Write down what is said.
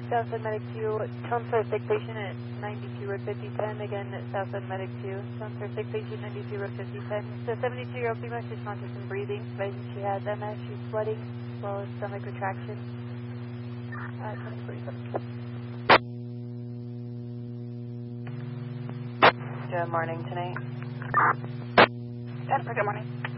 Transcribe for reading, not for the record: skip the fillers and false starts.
Southside Medic 2, transfer sick patient at 92 Road 5010. Again, Southside Medic 2, transfer sick patient 92 Road 5010. So 72-year-old female, she's conscious and breathing. Advising she has MS, she's sweating, as well as stomach retraction. 2047. Good morning tonight. Good morning.